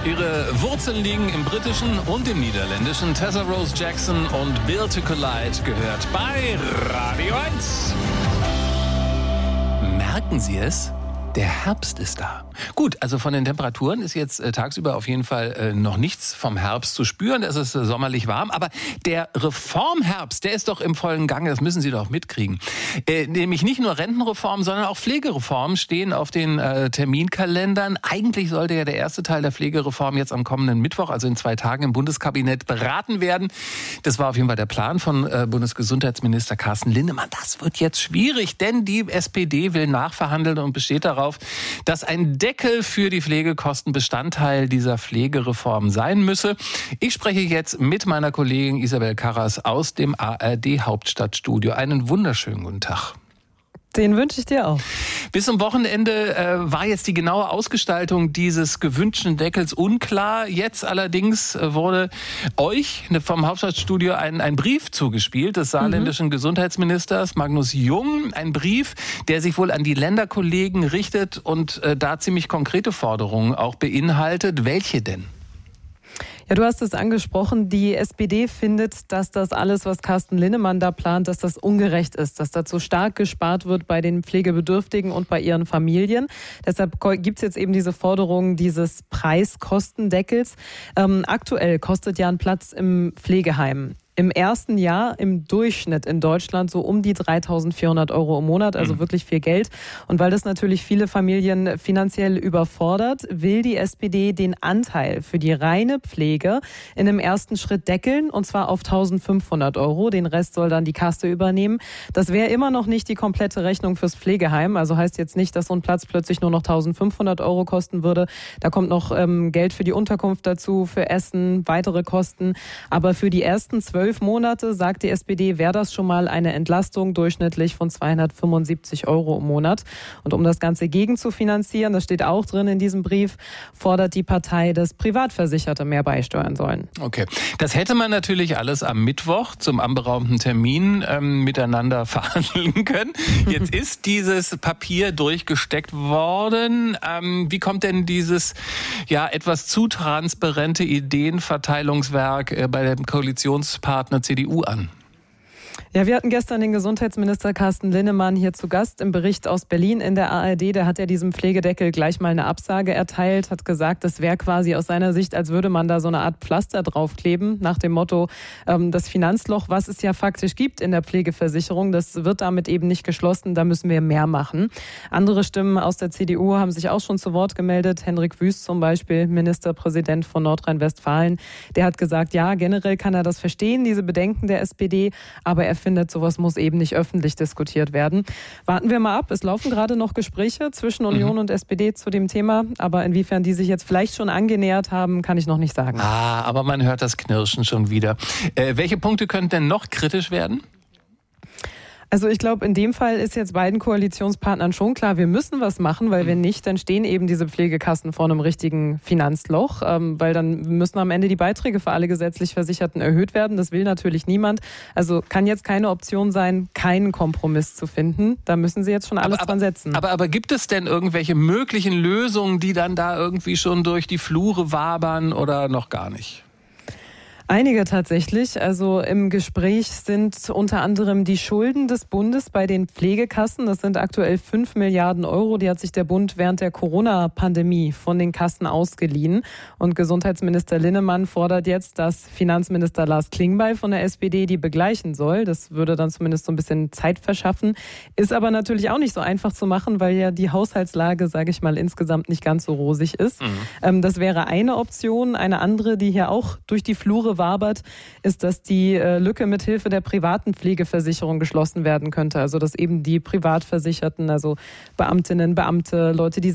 Ihre Wurzeln liegen im britischen und im niederländischen. Tessa Rose Jackson und Built to Collide gehört bei Radio 1. Merken Sie es? Der Herbst ist da. Gut, also von den Temperaturen ist jetzt tagsüber auf jeden Fall noch nichts vom Herbst zu spüren. Es ist sommerlich warm. Aber der Reformherbst, der ist doch im vollen Gange. Das müssen Sie doch mitkriegen. Nämlich nicht nur Rentenreform, sondern auch Pflegereform stehen auf den Terminkalendern. Eigentlich sollte ja der erste Teil der Pflegereform jetzt am kommenden Mittwoch, also in 2 Tagen, im Bundeskabinett beraten werden. Das war auf jeden Fall der Plan von Bundesgesundheitsminister Carsten Linnemann. Das wird jetzt schwierig, denn die SPD will nachverhandeln und besteht darauf, dass ein Deckel für die Pflegekosten Bestandteil dieser Pflegereform sein müsse. Ich spreche jetzt mit meiner Kollegin Isabel Karras aus dem ARD Hauptstadtstudio. Einen wunderschönen guten Tag. Den wünsche ich dir auch. Bis zum Wochenende war jetzt die genaue Ausgestaltung dieses gewünschten Deckels unklar. Jetzt allerdings wurde euch vom Hauptstadtstudio ein Brief zugespielt des saarländischen Gesundheitsministers Magnus Jung. Ein Brief, der sich wohl an die Länderkollegen richtet und da ziemlich konkrete Forderungen auch beinhaltet. Welche denn? Ja, du hast es angesprochen. Die SPD findet, dass das alles, was Carsten Linnemann da plant, dass das ungerecht ist, dass da zu stark gespart wird bei den Pflegebedürftigen und bei ihren Familien. Deshalb gibt es jetzt eben diese Forderung dieses Preiskostendeckels. Aktuell kostet ja ein Platz im Pflegeheim im ersten Jahr im Durchschnitt in Deutschland so um die 3.400 € im Monat, also wirklich viel Geld. Und weil das natürlich viele Familien finanziell überfordert, will die SPD den Anteil für die reine Pflege in einem ersten Schritt deckeln, und zwar auf 1.500 €. Den Rest soll dann die Kasse übernehmen. Das wäre immer noch nicht die komplette Rechnung fürs Pflegeheim. Also heißt jetzt nicht, dass so ein Platz plötzlich nur noch 1.500 € kosten würde. Da kommt noch Geld für die Unterkunft dazu, für Essen, weitere Kosten. Aber für die ersten 12 Monate, sagt die SPD, wäre das schon mal eine Entlastung durchschnittlich von 275 € im Monat. Und um das Ganze gegenzufinanzieren, das steht auch drin in diesem Brief, fordert die Partei, dass Privatversicherte mehr beisteuern sollen. Okay, das hätte man natürlich alles am Mittwoch zum anberaumten Termin miteinander verhandeln können. Jetzt ist dieses Papier durchgesteckt worden. Wie kommt denn dieses etwas zu transparente Ideenverteilungswerk bei dem Koalitionspartner CDU an? Ja, wir hatten gestern den Gesundheitsminister Carsten Linnemann hier zu Gast im Bericht aus Berlin in der ARD. Der hat ja diesem Pflegedeckel gleich mal eine Absage erteilt, hat gesagt, das wäre quasi aus seiner Sicht, als würde man da so eine Art Pflaster draufkleben, nach dem Motto, das Finanzloch, was es ja faktisch gibt in der Pflegeversicherung, das wird damit eben nicht geschlossen, da müssen wir mehr machen. Andere Stimmen aus der CDU haben sich auch schon zu Wort gemeldet. Henrik Wüst zum Beispiel, Ministerpräsident von Nordrhein-Westfalen, der hat gesagt, ja, generell kann er das verstehen, diese Bedenken der SPD, aber er findet, sowas muss eben nicht öffentlich diskutiert werden. Warten wir mal ab. Es laufen gerade noch Gespräche zwischen Union und SPD zu dem Thema. Aber inwiefern die sich jetzt vielleicht schon angenähert haben, kann ich noch nicht sagen. Aber man hört das Knirschen schon wieder. Welche Punkte könnten denn noch kritisch werden? Also ich glaube, in dem Fall ist jetzt beiden Koalitionspartnern schon klar, wir müssen was machen, weil wenn nicht, dann stehen eben diese Pflegekassen vor einem richtigen Finanzloch, weil dann müssen am Ende die Beiträge für alle gesetzlich Versicherten erhöht werden. Das will natürlich niemand. Also kann jetzt keine Option sein, keinen Kompromiss zu finden. Da müssen sie jetzt schon alles dran setzen. Aber gibt es denn irgendwelche möglichen Lösungen, die dann da irgendwie schon durch die Flure wabern oder noch gar nicht? Einige tatsächlich. Also im Gespräch sind unter anderem die Schulden des Bundes bei den Pflegekassen. Das sind aktuell 5 Milliarden €. Die hat sich der Bund während der Corona-Pandemie von den Kassen ausgeliehen. Und Gesundheitsminister Linnemann fordert jetzt, dass Finanzminister Lars Klingbeil von der SPD die begleichen soll. Das würde dann zumindest so ein bisschen Zeit verschaffen. Ist aber natürlich auch nicht so einfach zu machen, weil ja die Haushaltslage, sage ich mal, insgesamt nicht ganz so rosig ist. Das wäre eine Option. Eine andere, die hier auch durch die Flure wabert, ist, dass die Lücke mit Hilfe der privaten Pflegeversicherung geschlossen werden könnte. Also dass eben die Privatversicherten, also Beamtinnen, Beamte, Leute, die